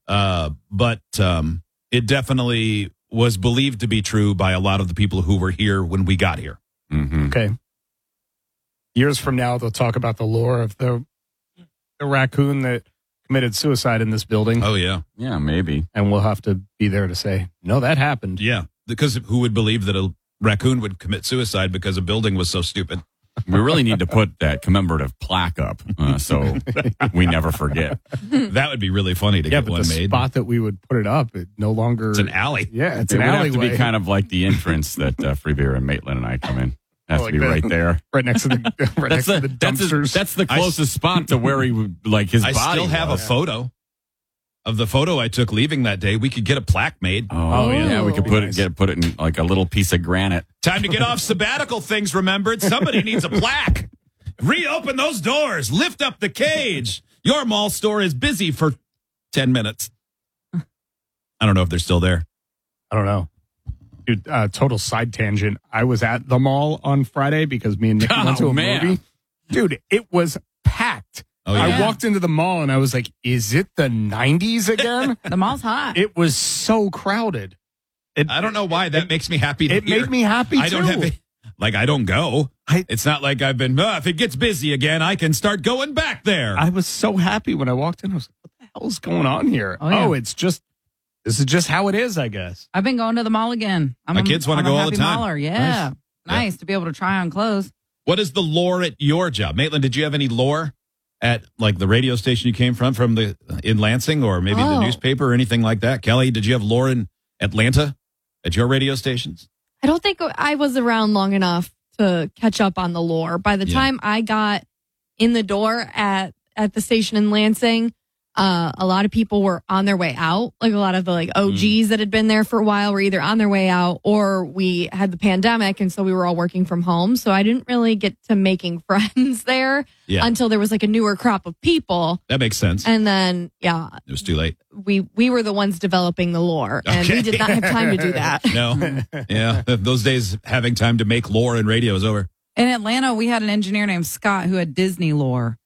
But it definitely was believed to be true by a lot of the people who were here when we got here. Mm-hmm. Okay. Years from now, they'll talk about the lore of the raccoon that committed suicide in this building. Oh, yeah. Yeah, maybe. And we'll have to be there to say, no, that happened. Yeah, because who would believe that a raccoon would commit suicide because a building was so stupid? We really need to put that commemorative plaque up so we never forget. That would be really funny to get but one the made. spot that we would put it up, it no longer... It's an alley. Yeah, it's It an would have to alleyway. be kind of like the entrance that Free Beer and Maitland and I come in. Has Like to be that. right there. Right next to the, next to the dumpsters. That's the closest spot to where he would, like, his I body still have was. a photo of the photo I took leaving that day. We could get a plaque made. Oh, yeah. We could Be put nice. it in like a little piece of granite. Time to get off sabbatical, things remembered. Somebody needs a plaque. Reopen those doors. Lift up the cage. Your mall store is busy for 10 minutes. I don't know if they're still there. I don't know. Dude, total side tangent. I was at the mall on Friday because me and Nick went to a movie. Dude, it was packed. Oh, yeah. I walked into the mall and I was like, is it the 90s again? The mall's hot. It was so crowded. I don't know why. That makes me happy to It hear. made me happy, I don't too. have I don't go. It's not like I've been, if it gets busy again, I can start going back there. I was so happy when I walked in. I was like, what the hell is going on here? Oh, yeah. This is just how it is, I guess. I've been going to the mall again. My kids wanna I'm a go all the happy time. Maller. Yeah. Nice to be able to try on clothes. What is the lore at your job? Maitland, did you have any lore at like the radio station you came from in Lansing or maybe the newspaper or anything like that? Kelly, did you have lore in Atlanta at your radio stations? I don't think I was around long enough to catch up on the lore. By the time I got in the door at the station in Lansing, a lot of people were on their way out. Like a lot of the OGs that had been there for a while were either on their way out or we had the pandemic. And so we were all working from home. So I didn't really get to making friends there until there was like a newer crop of people. That makes sense. And then, It was too late. we were the ones developing the lore and we did not have time to do that. No. Yeah. Those days having time to make lore in radio is over. In Atlanta, we had an engineer named Scott who had Disney lore.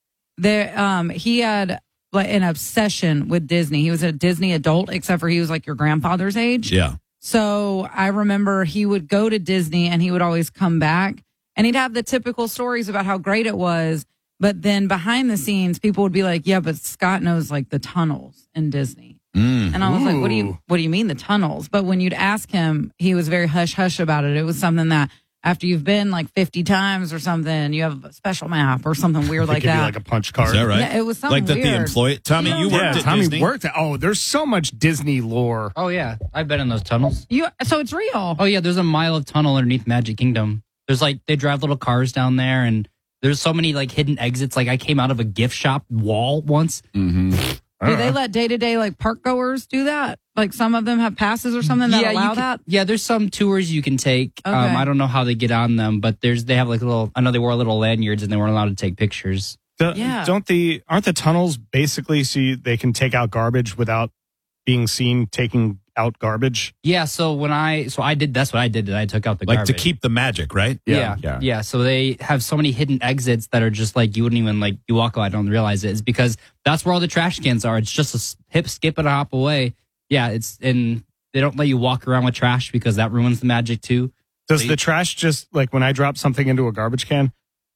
He had an obsession with Disney. He was a Disney adult, except for he was like your grandfather's age. Yeah. So I remember he would go to Disney and he would always come back and he'd have the typical stories about how great it was. But then behind the scenes, people would be like, yeah, but Scott knows like the tunnels in Disney. And I was like, what do you mean the tunnels? But when you'd ask him, he was very hush hush about it. It was something that after you've been like 50 times or something, you have a special map or something weird like Give that. you like a punch card. Is that right? Yeah, it was something like that weird. the employee. Tommy, you worked at Tommy Disney. worked at. Oh, there's so much Disney lore. Oh, yeah. I've been in those tunnels. So it's real. Oh, yeah. There's a mile of tunnel underneath Magic Kingdom. There's like, they drive little cars down there and there's so many like hidden exits. Like I came out of a gift shop wall once. Mm-hmm. Do they let day-to-day like park goers do that? Like some of them have passes or something that allow that? Yeah, there's some tours you can take. Okay. I don't know how they get on them, but they have like I know they wore little lanyards and they weren't allowed to take pictures. Aren't the tunnels basically so they can take out garbage without being seen taking out garbage? Yeah, that's what I did. I took out the Like garbage. to keep the magic, right? Yeah. So they have so many hidden exits that are just like you wouldn't even like you walk out, I don't realize it. It's because that's where all the trash cans are. It's just a hip, skip, and a hop away. Yeah, and they don't let you walk around with trash because that ruins the magic too. Does the trash just like when I drop something into a garbage can?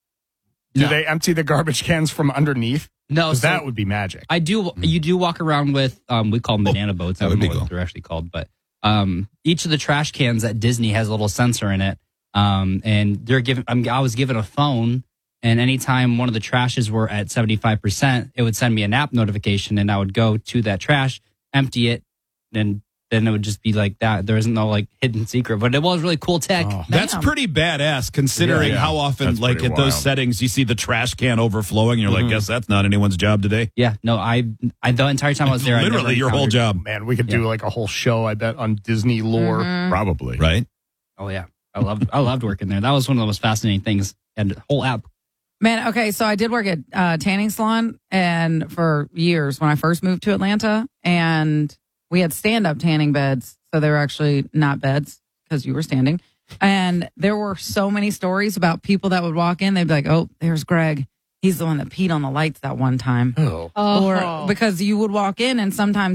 Do they empty the garbage cans from underneath? No, because that would be magic. I do. You do walk around with we call them banana boats. I don't know what they're actually called, but each of the trash cans at Disney has a little sensor in it, and they're given. I was given a phone, and anytime one of the trashes were at 75%, it would send me an app notification, and I would go to that trash, empty it, and then it would just be like that. There isn't no like hidden secret, but it was really cool tech. That's pretty badass considering how often That's like pretty at those wild. settings you see the trash can overflowing and you're like, guess that's not anyone's job today. Yeah, no, I the entire time I was there, I Literally never your whole encountered- job. Man, we could do like a whole show, I bet, on Disney lore. Probably. Right? Oh yeah, I loved working there. That was one of the most fascinating things, and the whole app. Man, okay, so I did work at tanning salon and for years when I first moved to Atlanta, and we had stand-up tanning beds, so they were actually not beds because you were standing. And there were so many stories about people that would walk in. They'd be like, "Oh, there's Greg. He's the one that peed on the lights that one time." Oh. Or because you would walk in and sometimes